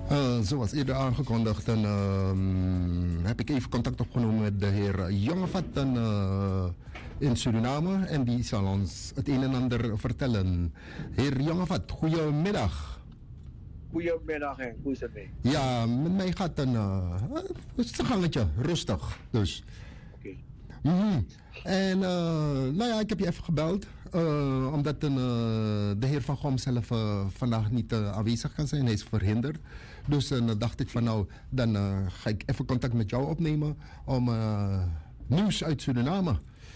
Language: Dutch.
Zoals eerder aangekondigd, dan heb ik even contact opgenomen met de heer Jongevat in Suriname. En die zal ons het een en ander vertellen. Heer Jongevat, goedemiddag. Goedemiddag en hoe is het mee? Ja, met mij gaat het is een gangetje, rustig. Dus. Oké. En nou ja, ik heb je even gebeld. Omdat de heer Van Gom zelf vandaag niet aanwezig kan zijn. Hij is verhinderd. Dus dan dacht ik van nou, dan ga ik even contact met jou opnemen om nieuws uit Suriname